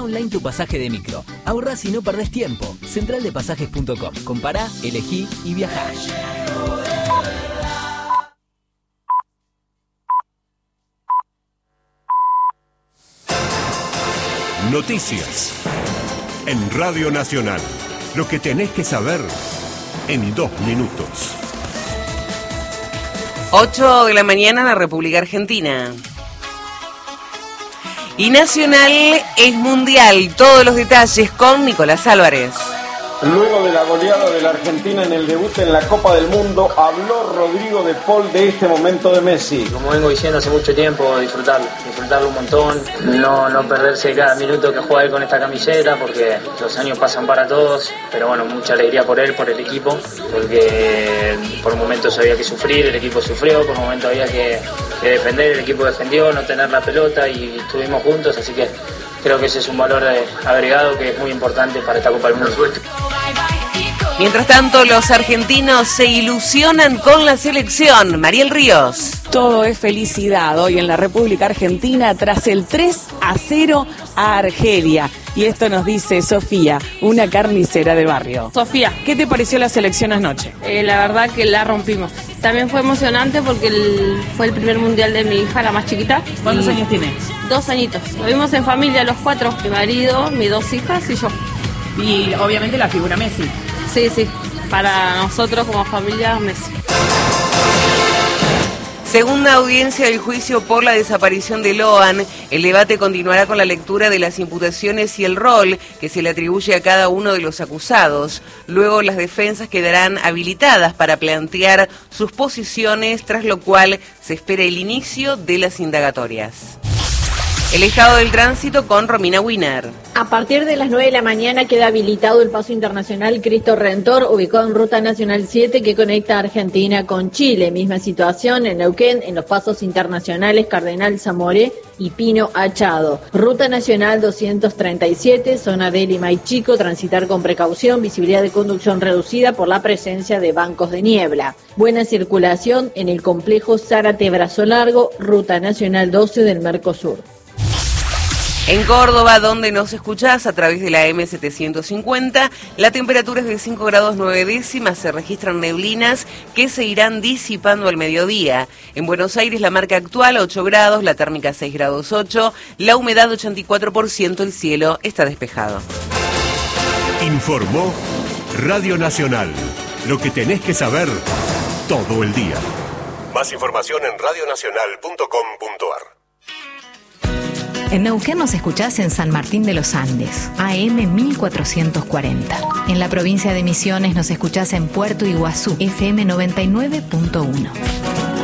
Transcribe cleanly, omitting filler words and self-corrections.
online tu pasaje de micro. Ahorrás y no perdés tiempo. Centraldepasajes.com. Compará, elegí y viajá. Noticias en Radio Nacional. Lo que tenés que saber en 2 minutos. 8 de la mañana en la República Argentina. Y Nacional es mundial. Todos los detalles con Nicolás Álvarez. Luego de la goleada de la Argentina en el debut en la Copa del Mundo, habló Rodrigo de Paul de este momento de Messi. Como vengo diciendo hace mucho tiempo, disfrutarlo un montón, no perderse cada minuto que juega él con esta camiseta, porque los años pasan para todos, pero bueno, mucha alegría por él, por el equipo, porque por momentos había que sufrir, el equipo sufrió, por momentos había que defender, el equipo defendió, no tener la pelota y estuvimos juntos, así que creo que ese es un valor agregado que es muy importante para esta Copa del Mundo. Mientras tanto, los argentinos se ilusionan con la selección. Mariel Ríos. Todo es felicidad hoy en la República Argentina tras el 3-0 a Argelia. Y esto nos dice Sofía, una carnicera de barrio. Sofía, ¿qué te pareció la selección anoche? La verdad que la rompimos. También fue emocionante porque fue el primer mundial de mi hija, la más chiquita. ¿Cuántos años tienes? 2 añitos. Lo vimos en familia los 4, mi marido, mis 2 hijas y yo. Y obviamente la figura Messi. Sí, para nosotros como familia, Messi. Segunda audiencia del juicio por la desaparición de Loan, el debate continuará con la lectura de las imputaciones y el rol que se le atribuye a cada uno de los acusados. Luego las defensas quedarán habilitadas para plantear sus posiciones, tras lo cual se espera el inicio de las indagatorias. El estado del tránsito con Romina Wiener. A partir de las 9 de la mañana queda habilitado el paso internacional Cristo Redentor, ubicado en Ruta Nacional 7 que conecta Argentina con Chile. Misma situación en Neuquén, en los pasos internacionales Cardenal Zamoré y Pino Achado. Ruta Nacional 237, zona de Lima y Chico, transitar con precaución, visibilidad de conducción reducida por la presencia de bancos de niebla. Buena circulación en el complejo Zárate Brazo Largo, Ruta Nacional 12 del Mercosur. En Córdoba, donde nos escuchás a través de la M750, la temperatura es de 5 grados 9 décimas, se registran neblinas que se irán disipando al mediodía. En Buenos Aires la marca actual 8 grados, la térmica 6 grados 8, la humedad 84%, el cielo está despejado. Informó Radio Nacional. Lo que tenés que saber todo el día. Más información en radionacional.com.ar. En Neuquén nos escuchás en San Martín de los Andes, AM 1440. En la provincia de Misiones nos escuchás en Puerto Iguazú, FM 99.1.